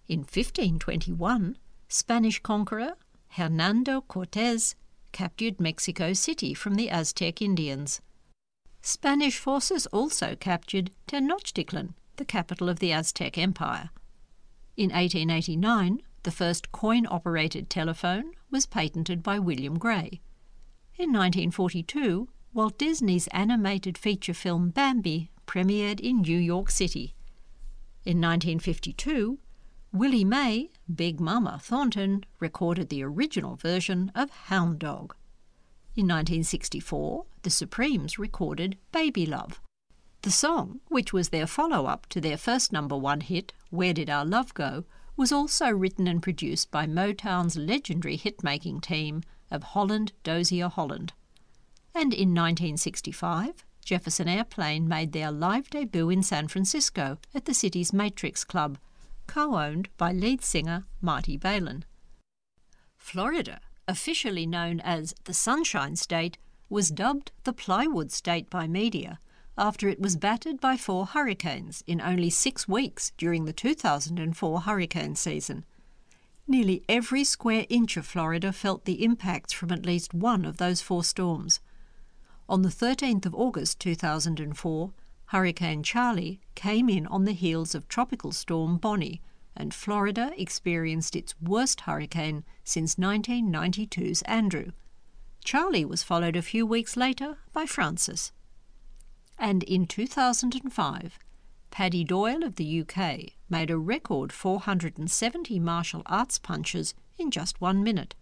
In 1521, Spanish conqueror Hernando Cortés captured Mexico City from the Aztec Indians. Spanish forces also captured Tenochtitlan, the capital of the Aztec Empire. In 1889, the first coin-operated telephone was patented by William Gray. In 1942, Walt Disney's animated feature film Bambi premiered in New York City. In 1952, Willie Mae, Big Mama Thornton, recorded the original version of Hound Dog. In 1964, the Supremes recorded Baby Love. The song, which was their follow-up to their first #1 hit, Where Did Our Love Go?, was also written and produced by Motown's legendary hit-making team of Holland Dozier Holland. And in 1965, Jefferson Airplane made their live debut in San Francisco at the city's Matrix Club, co-owned by lead singer Marty Balin. Florida, officially known as the Sunshine State, was dubbed the Plywood State by media after it was battered by 4 hurricanes in only 6 weeks during the 2004 hurricane season. Nearly every square inch of Florida felt the impacts from at least one of those 4 storms. On the 13th of August 2004, Hurricane Charley came in on the heels of Tropical Storm Bonnie, and Florida experienced its worst hurricane since 1992's Andrew. Charley was followed a few weeks later by Frances. And in 2005, Paddy Doyle of the UK made a record 470 martial arts punches in just 1 minute.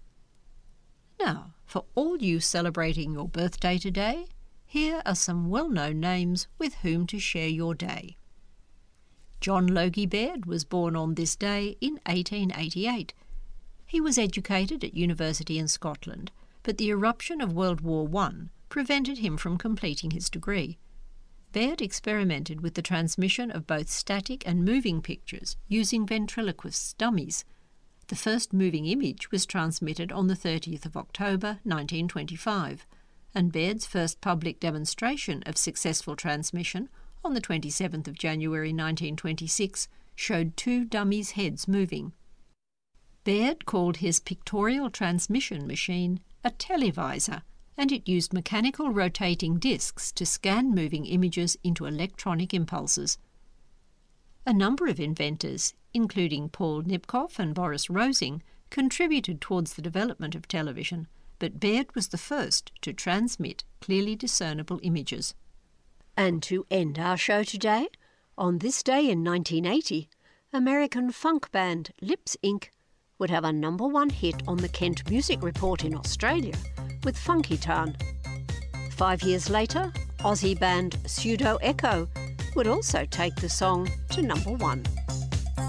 Now, for all you celebrating your birthday today, here are some well-known names with whom to share your day. John Logie Baird was born on this day in 1888. He was educated at university in Scotland, but the eruption of World War I prevented him from completing his degree. Baird experimented with the transmission of both static and moving pictures using ventriloquist dummies. The first moving image was transmitted on the 30th of October 1925, and Baird's first public demonstration of successful transmission on the 27th of January 1926 showed 2 dummies' heads moving. Baird called his pictorial transmission machine a televisor, and it used mechanical rotating discs to scan moving images into electronic impulses. A number of inventors, including Paul Nipkow and Boris Rosing, contributed towards the development of television, but Baird was the first to transmit clearly discernible images. And to end our show today, on this day in 1980, American funk band Lips Inc. would have a #1 hit on the Kent Music Report in Australia with Funky Town. 5 years later, Aussie band Pseudo Echo would also take the song to #1.